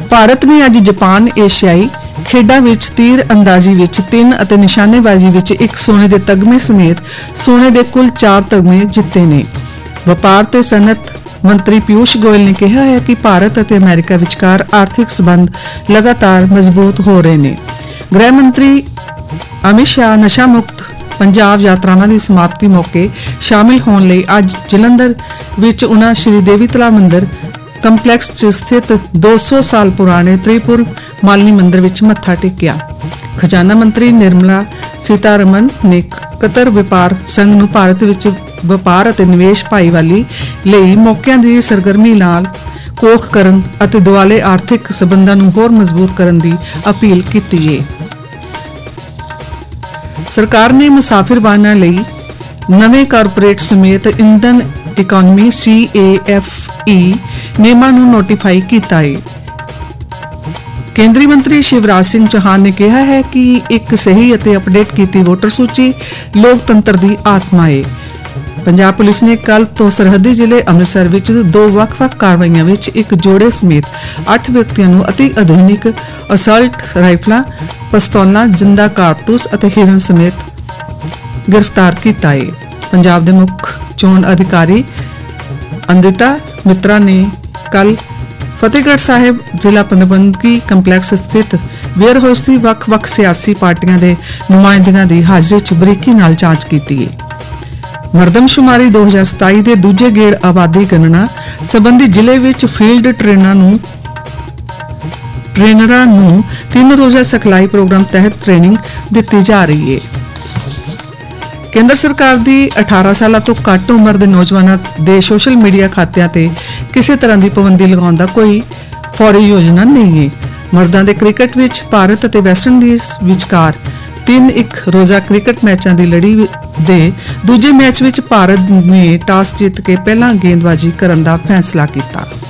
ਭਾਰਤ ਨੇ ਅੱਜ ਜਾਪਾਨ ਏਸ਼ੀਆਈ ਖੇਡਾਂ ਵਿੱਚ ਤੀਰ ਅੰਦਾਜ਼ੀ ਵਿੱਚ 3 ਅਤੇ ਨਿਸ਼ਾਨੇਬਾਜ਼ੀ ਵਿੱਚ 1 ਸੋਨੇ ਦੇ ਤਗਮੇ ਸਮੇਤ ਸੋਨੇ ਦੇ ਕੁੱਲ 4 ਤਗਮੇ ਜਿੱਤੇ ਨੇ। ਵਪਾਰ ਤੇ ਸਨਅਤ ਮੰਤਰੀ ਪਿਊਸ਼ ਗੋਇਲ ਨੇ ਕਿਹਾ ਹੈ ਕਿ ਭਾਰਤ ਅਤੇ ਅਮਰੀਕਾ ਵਿਚਕਾਰ ਆਰਥਿਕ ਸਬੰਧ ਲਗਾਤਾਰ ਮਜ਼ਬੂਤ ਹੋ ਰਹੇ ਨੇ। ਗ੍ਰਹਿ ਮੰਤਰੀ ਅਮਿਤ ਸ਼ਾਹ ਨਸ਼ਾ ਮੁਕਤ ਪੰਜਾਬ ਯਾਤਰਾਵਾਂ ਦੀ ਸਮਾਪਤੀ ਮੌਕੇ ਸ਼ਾਮਿਲ ਹੋਣ ਲਈ ਅੱਜ ਜਲੰਧਰ ਵਿੱਚ ਉਹਨਾਂ ਸ਼੍ਰੀ ਦੇਵੀ ਤਲਾ ਮੰਦਿਰ ਕੰਪਲੈਕਸ 'ਚ ਸਥਿਤ 200 ਸਾਲ ਪੁਰਾਣੇ ਤ੍ਰਿਪੁਰ ਮਾਲਨੀ ਮੰਦਿਰ ਵਿੱਚ ਮੱਥਾ ਟੇਕਿਆ। ਖਜ਼ਾਨਾ ਮੰਤਰੀ ਨਿਰਮਲਾ ਸੀਤਾਰਮਨ ਨੇ ਕਤਰ ਵਪਾਰ ਸੰਘ ਨੂੰ ਭਾਰਤ ਵਿੱਚ ਵਪਾਰ ਅਤੇ ਨਿਵੇਸ਼ ਭਾਈਵਾਲੀ ਲਈ ਮੌਕਿਆਂ ਦੀ ਸਰਗਰਮੀ ਨਾਲ ਕੋਖ ਕਰਨ ਅਤੇ ਦੁਆਲੇ ਆਰਥਿਕ ਸਬੰਧਾਂ ਨੂੰ ਹੋਰ ਮਜ਼ਬੂਤ ਕਰਨ ਦੀ ਅਪੀਲ ਕੀਤੀ ਹੈ। ਸਰਕਾਰ ਨੇ ਮੁਸਾਫਿਰ ਵਾਹਨਾਂ ਲਈ ਨਵੇਂ ਕਾਰਪੋਰੇਟ ਸਮੇਤ ਇੰਧਨ ਇਕਨੋਮੀ CAFE ਨਿਯਮਾਂ ਨੂੰ ਨੋਟੀਫਾਈ ਕੀਤਾ ਹੈ। ਕੇਂਦਰੀ ਮੰਤਰੀ ਸ਼ਿਵਰਾਜ ਸਿੰਘ ਚੌਹਾਨ ਨੇ ਕਿਹਾ ਹੈ ਕਿ ਇੱਕ ਸਹੀ ਅਤੇ ਅਪਡੇਟ ਕੀਤੀ ਵੋਟਰ ਸੂਚੀ ਲੋਕਤੰਤਰ ਦੀ ਆਤਮਾ ਹੈ। ਪੰਜਾਬ ਪੁਲਿਸ ਨੇ ਕੱਲ ਤੋਂ ਸਰਹੱਦੀ ਜ਼ਿਲ੍ਹੇ ਅੰਮ੍ਰਿਤਸਰ ਵਿੱਚ 2 ਵੱਖ-ਵੱਖ ਕਾਰਵਾਈਆਂ ਵਿੱਚ ਇੱਕ ਜੋੜੇ ਸਮੇਤ 8 ਵਿਅਕਤੀਆਂ ਨੂੰ ਅਤੀ ਆਧੁਨਿਕ ਅਸਲਟ ਰਾਈਫਲਾਂ, ਪਿਸਤੌਲਾਂ, ਜਿੰਦਾ ਕਾਰਤੂਸ ਅਤੇ ਹੀਰਨ ਸਮੇਤ ਗ੍ਰਿਫਤਾਰ ਕੀਤਾ ਹੈ। ਪੰਜਾਬ ਦੇ ਮੁੱਖ ਚੋਣ ਅਧਿਕਾਰੀ ਅੰਦਿਤਾ ਮਿੱਤਰਾ ਨੇ ਕੱਲ ਫਤਿਹਗੜ੍ਹ ਸਾਹਿਬ ਜ਼ਿਲ੍ਹਾ ਪ੍ਰਬੰਧਕੀ ਕੰਪਲੈਕਸ ਸਥਿਤ ਵੇਅਰ ਹਾਊਸ ਦੀ ਵੱਖ-ਵੱਖ ਸਿਆਸੀ ਪਾਰਟੀਆਂ ਦੇ ਨੁਮਾਇੰਦਿਆਂ ਦੀ ਹਾਜ਼ਰੀ 'ਚ ਬਰੀਕੀ ਨਾਲ ਜਾਂਚ ਕੀਤੀ ਹੈ। ਮਰਦਮਸ਼ੁਮਾਰੀ 2027 ਦੇ ਦੂਜੇ ਗੇੜ ਆਬਾਦੀ ਗਣਨਾ ਸੰਬੰਧੀ ਜ਼ਿਲ੍ਹੇ ਵਿੱਚ ਫੀਲਡ ਟ੍ਰੇਨਰਾਂ ਨੂੰ 3 ਰੋਜ਼ਾ ਸਿਖਲਾਈ ਪ੍ਰੋਗਰਾਮ ਤਹਿਤ ਟ੍ਰੇਨਿੰਗ ਦਿੱਤੀ ਜਾ ਰਹੀ ਹੈ। ਕੇਂਦਰ ਸਰਕਾਰ ਦੀ 18 ਸਾਲਾਂ ਤੋਂ ਘੱਟ ਉਮਰ ਦੇ ਨੌਜਵਾਨਾਂ ਦੇ ਸੋਸ਼ਲ ਮੀਡੀਆ ਖਾਤਿਆਂ ਤੇ ਕਿਸੇ ਤਰ੍ਹਾਂ ਦੀ ਪਾਬੰਦੀ ਲਗਾਉਣ ਦਾ ਕੋਈ ਫੌਰੀ ਯੋਜਨਾ ਨਹੀਂ ਹੈ। ਮਰਦਾਂ ਦੇ ਕ੍ਰਿਕਟ ਵਿੱਚ ਭਾਰਤ ਅਤੇ ਵੈਸਟਇੰਡੀਜ਼ ਵਿਚਕਾਰ 3-1 ਰੋਜ਼ਾ ਕ੍ਰਿਕਟ ਮੈਚਾਂ ਦੀ ਲੜੀ ਦੇ ਦੂਜੇ ਮੈਚ ਵਿੱਚ ਭਾਰਤ ਨੇ ਟਾਸ ਜਿੱਤ ਕੇ ਪਹਿਲਾਂ ਗੇਂਦਬਾਜ਼ੀ ਕਰਨ ਦਾ ਫੈਸਲਾ ਕੀਤਾ।